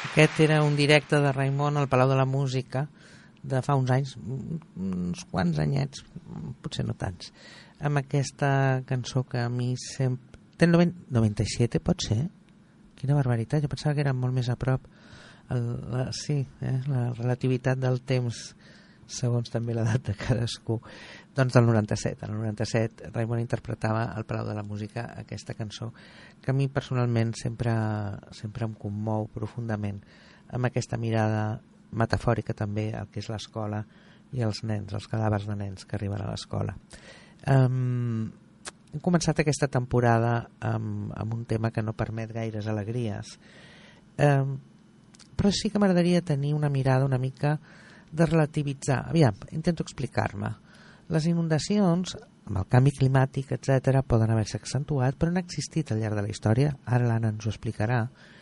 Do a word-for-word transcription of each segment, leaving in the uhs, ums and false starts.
Aquest era un directe de Raimon al Palau de la Música de fa uns anys, uns quants anyets, potser no tants, amb aquesta cançó que a mi sempre... Té el noranta-set, pot ser? Quina barbaritat, jo pensava que era molt més a prop. El, la, sí, eh? La relativitat del temps segons també l'edat de cadascú. Doncs del noranta-set. En el noranta-set Raimon interpretava al Palau de la Música aquesta cançó que a mi personalment sempre, sempre em commou profundament, amb aquesta mirada metafòrica també al que és l'escola i els nens, els cadàvers de nens que arriben a l'escola. Um, hem començat aquesta temporada amb, amb un tema que no permet gaires alegries, um, però sí que m'agradaria tenir una mirada una mica de relativitzar. Aviam, intento explicar-me. Les inundacions, amb el canvi climàtic, etcètera, poden haver-se accentuat, però han existit al llarg de la història, ara l'Anna ens ho explicarà,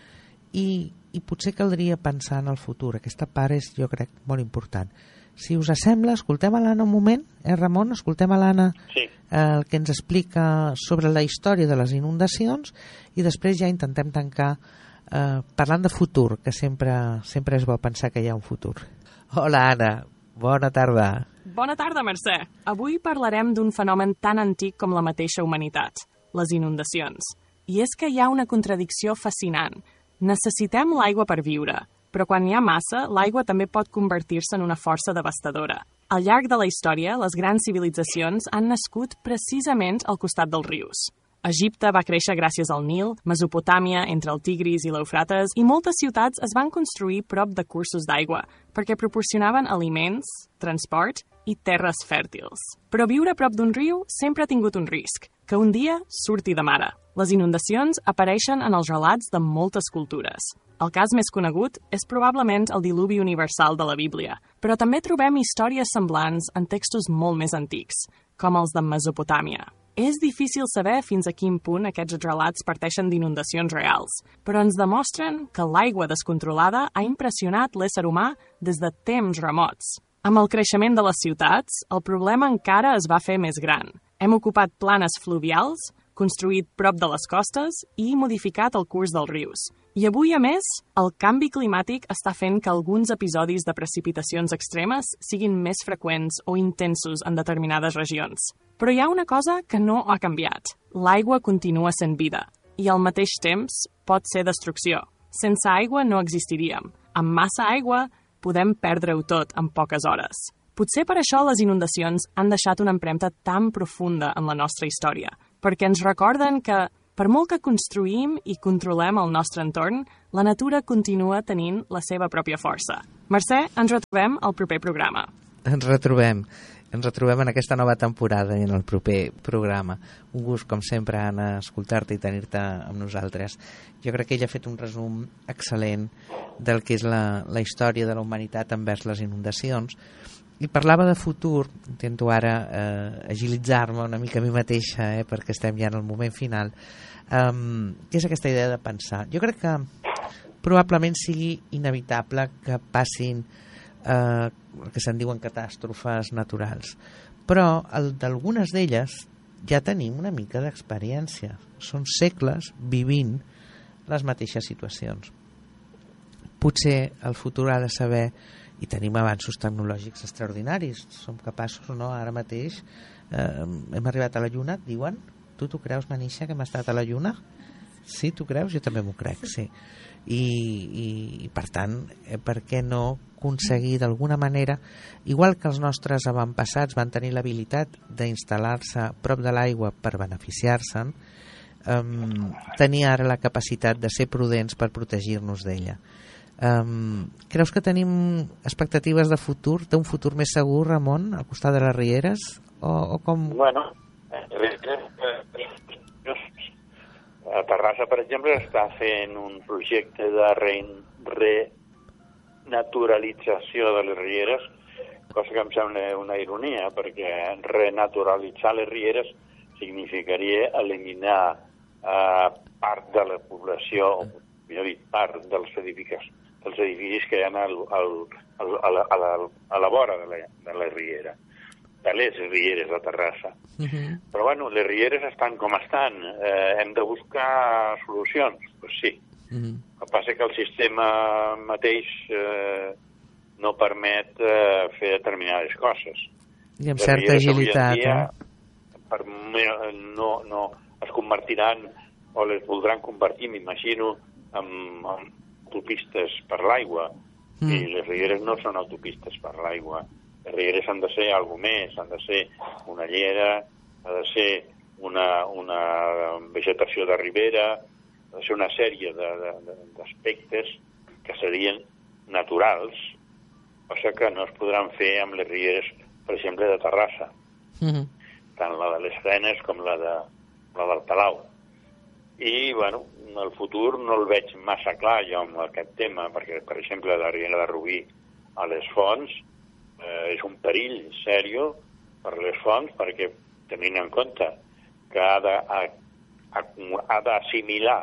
i, i potser caldria pensar en el futur. Aquesta part és, jo crec, molt important. Si us sembla, escoltem a l'Anna un moment, eh, Ramon? Escoltem a l'Anna sí. eh, el que ens explica sobre la història de les inundacions i després ja intentem tancar eh, parlant de futur, que sempre, sempre és bo pensar que hi ha un futur. Hola, Anna. Bona tarda. Bona tarda, Mercè. Avui parlarem d'un fenomen tan antic com la mateixa humanitat, les inundacions. I és que hi ha una contradicció fascinant. Necessitem l'aigua per viure, però quan hi ha massa, l'aigua també pot convertir-se en una força devastadora. Al llarg de la història, les grans civilitzacions han nascut precisament al costat dels rius. Egipte va créixer gràcies al Nil, Mesopotàmia entre el Tigris i l'Eufrates, i moltes ciutats es van construir prop de cursos d'aigua, perquè proporcionaven aliments, transport i terres fèrtils. Però viure a prop d'un riu sempre ha tingut un risc, que un dia surti de mare. Les inundacions apareixen en els relats de moltes cultures. El cas més conegut és probablement el diluvi universal de la Bíblia, però també trobem històries semblants en textos molt més antics, com els de Mesopotàmia. És difícil saber fins a quin punt aquests relats parteixen d'inundacions reals, però ens demostren que l'aigua descontrolada ha impressionat l'ésser humà des de temps remots. Amb el creixement de les ciutats, el problema encara es va fer més gran. Hem ocupat planes fluvials, construït prop de les costes i modificat el curs dels rius. I avui, a més, el canvi climàtic està fent que alguns episodis de precipitacions extremes siguin més freqüents o intensos en determinades regions. Però hi ha una cosa que no ha canviat. L'aigua continua sent vida i al mateix temps pot ser destrucció. Sense aigua no existiríem. Amb massa aigua podem perdre-ho tot en poques hores. Potser per això les inundacions han deixat una empremta tan profunda en la nostra història, perquè ens recorden que, per molt que construïm i controlem el nostre entorn, la natura continua tenint la seva pròpia força. Mercè, ens retrobem al proper programa. Ens retrobem. Ens retrobem en aquesta nova temporada i en el proper programa. Un gust, com sempre, Anna, escoltar-te i tenir-te amb nosaltres. Jo crec que ella ha fet un resum excel·lent del que és la, la història de la humanitat envers les inundacions. I parlava de futur, intento ara eh, agilitzar-me una mica a mi mateixa, eh, perquè estem ja en el moment final, um, que és aquesta idea de pensar. Jo crec que probablement sigui inevitable que passin eh, el que se'n diuen catàstrofes naturals, però d'algunes d'elles ja tenim una mica d'experiència. Són segles vivint les mateixes situacions. Potser el futur ha de saber, i tenim avanços tecnològics extraordinaris, som capaços o no, ara mateix eh, hem arribat a la Lluna, diuen? Tu t'ho creus, Manisha, que hem estat a la Lluna? Sí, tu creus? Jo també m'ho crec, sí. I, i, i per tant, eh, per què no aconseguir d'alguna manera, igual que els nostres avantpassats van tenir l'habilitat d'instal·lar-se prop de l'aigua per beneficiar-se'n, eh, tenir ara la capacitat de ser prudents per protegir-nos d'ella. Um, creus que tenim expectatives de futur, d'un futur més segur, Ramon, al costat de les rieres? O, o com... Bueno, a Terrassa, per exemple, està fent un projecte de renaturalització de les rieres, cosa que em sembla una ironia, perquè renaturalitzar les rieres significaria eliminar eh, part de la població, o millor dit, part dels edificis dels edificis que hi ha al, al, al, a, la, a, la, a la vora de la, de la riera, de les rieres de Terrassa. Uh-huh. Però, bueno, les rieres estan com estan. Eh, hem de buscar solucions? Doncs pues sí. Uh-huh. El que passa és que el sistema mateix eh, no permet eh, fer determinades coses. I amb certa agilitat, dia, eh? Per, no, no, es convertiran, o les voldran convertir, m'imagino, en, en autopistes per l'aigua. Mm. I les rieres no són autopistes per l'aigua. Les rieres han de ser alguna més, han de ser una llera, ha de ser una, una vegetació de ribera, ha de ser una sèrie d'aspectes que serien naturals, cosa que no es podran fer amb les rieres, per exemple, de Terrassa. Mm-hmm. Tant la de les Arenes com la, de, la del Palau. I, bueno, el futur no el veig massa clar jo amb aquest tema, perquè, per exemple, la riera de Rubí a les fonts eh, és un perill sèrio per les fonts, perquè tenint en compte que ha de, ha, ha d'assimilar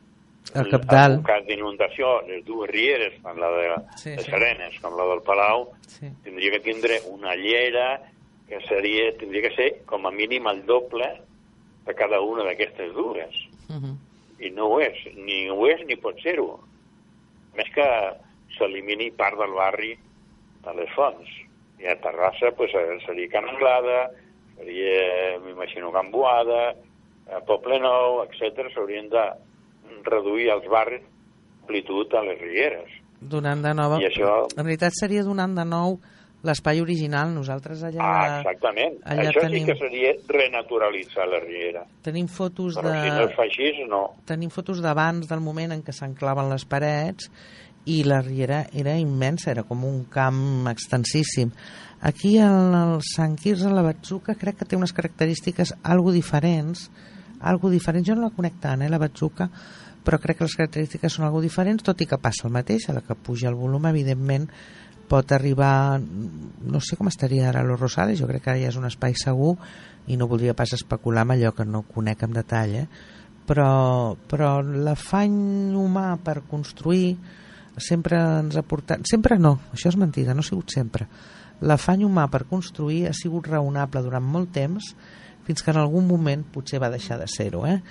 el cabdal. En cas d'inundació, les dues rieres, tant la de sí, les sí. Arenes com la del Palau, sí. Tindria que tindre una llera que seria, tindria que ser com a mínim el doble de cada una d'aquestes dues. Uh-huh. I no ho és, ni ho és ni pot ser-ho. Més que s'elimini part del barri de les fonts. I a Terrassa pues, seria Can Anglada, seria, m'imagino, Can Boada, Poble Nou, etcètera. S'haurien de reduir els barris d'amplitud a les rieres. Donant de nou... I això... En realitat seria donant de nou l'espai original. Nosaltres allà... Ah, exactament. Allà això tenim... sí que seria renaturalitzar la riera. Tenim fotos Però de... si no es fa així, no. Tenim fotos d'abans del moment en què s'enclaven les parets i la riera era immensa, era com un camp extensíssim. Aquí el, el Sant Quirze, la Batzuca, crec que té unes característiques algo diferents, algo diferents. Jo no la conec tant, eh, la Batzuca, però crec que les característiques són algo diferents, tot i que passa el mateix, a la que puja el volum, evidentment, pot arribar, no sé com estaria ara Los Rosales, jo crec que ara ja és un espai segur i no voldria pas especular amb allò que no conec en detall, eh? però, però l'afany humà per construir sempre ens ha portat, sempre no, això és mentida, no ha sigut sempre, l'afany humà per construir ha sigut raonable durant molt temps, fins que en algun moment potser va deixar de ser-ho, eh?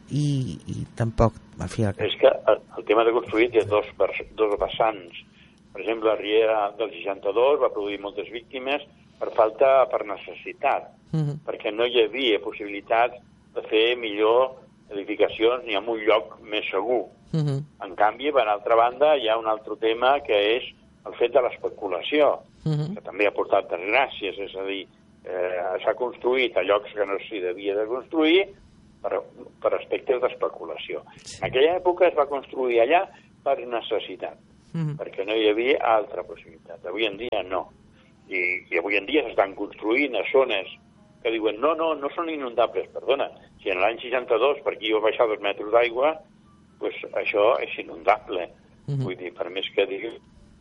I, i tampoc... En fi, el... És que el, el tema de construir té dos, dos vessants. Per exemple, la riera del seixanta-dos va produir moltes víctimes per falta, per necessitat, uh-huh. perquè no hi havia possibilitat de fer millor edificacions ni en un lloc més segur. Uh-huh. En canvi, per altra banda, hi ha un altre tema que és el fet de l'especulació, uh-huh. que també ha portat desgràcies, és a dir, eh, s'ha construït a llocs que no s'hi devia de construir per, per aspectes d'especulació. Sí. En aquella època es va construir allà per necessitat. Mm-hmm. perquè no hi havia altra possibilitat. Avui en dia no. I, i avui en dia s'estan construint a zones que diuen no, no, no són inundables. Perdona, si en l'any seixanta-dos per aquí va baixar dos metres d'aigua, pues això és inundable. Mm-hmm. Vull dir, per més que digui...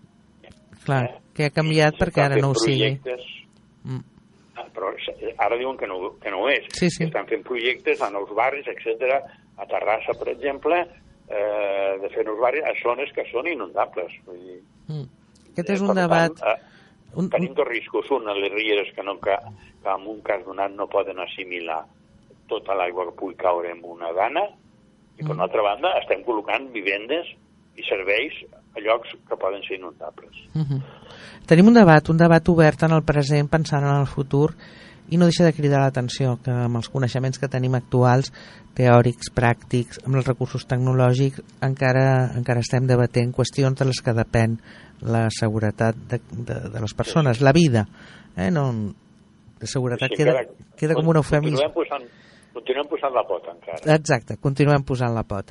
Clar, eh? Que ha canviat perquè ara no ho sigui. Mm. Però ara diuen que no, que no ho és. Sí, sí. Estan fent projectes a nous barris, etcètera. A Terrassa, per exemple... Eh, de fer nous barris a zones que són inundables. Vull dir, mm. Aquest és un debat... Tant, eh, un... Tenim dos riscos. Un, les rieres que, no, que, que en un cas donat no poden assimilar tota l'aigua que pugui caure en una dana, i per mm. una altra banda estem col·locant vivendes i serveis a llocs que poden ser inundables. Mm-hmm. Tenim un debat, un debat obert en el present, pensant en el futur, i no deixa de cridar l'atenció que amb els coneixements que tenim actuals, teòrics, pràctics, amb els recursos tecnològics, encara, encara estem debatent qüestions de les que depèn la seguretat de, de, de les persones, la vida. Eh? No, de seguretat sí, queda, queda com un eufemisme. Continuem posant, continuem posant la pota encara. Exacte, continuem posant la pota.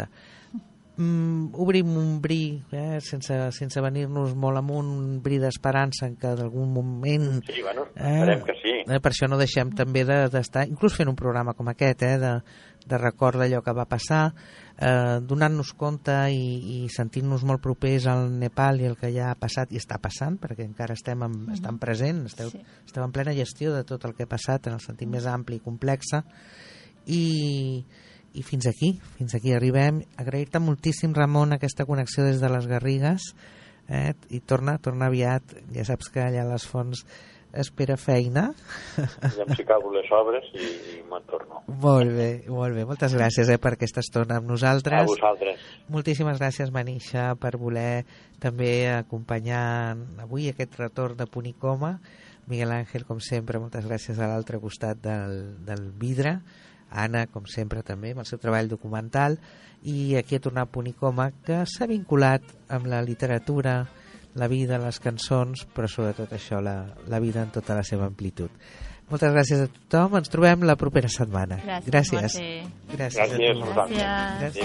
Mm, obrim un bri, eh, sense, sense venir-nos molt amunt, un bri d'esperança en què d'algun moment... Sí, bueno, esperem eh, que sí. Eh, per això no deixem també d'estar, de, inclús fent un programa com aquest, eh, de, de record d'allò que va passar, eh, donant-nos compte i, i sentint-nos molt propers al Nepal i el que ja ha passat i està passant, perquè encara estem, en, mm-hmm. estem presents, esteu, sí. esteu en plena gestió de tot el que ha passat en el sentit mm-hmm. més ampli i complex, i... I fins aquí, fins aquí arribem. Agrair-te moltíssim, Ramon, aquesta connexió des de les Garrigues, eh? I torna, torna aviat. Ja saps que allà a les fonts espera feina. Ja em si acabo les obres i, i me'n torno. Molt bé, molt bé. Moltes gràcies eh, per aquesta estona amb nosaltres. A vosaltres. Moltíssimes gràcies, Manisha, per voler també acompanyar avui aquest retorn de Punt i Coma. Miguel Ángel, com sempre, moltes gràcies a l'altre costat del, del vidre. Anna, com sempre, també, amb el seu treball documental. I aquí a tornar a Punt i Coma, que s'ha vinculat amb la literatura, la vida, les cançons, però sobretot això, la, la vida en tota la seva amplitud. Moltes gràcies a tothom. Ens trobem la propera setmana. Gràcies. Gràcies. Gràcies. Gràcies. Gràcies. Gràcies. Gràcies.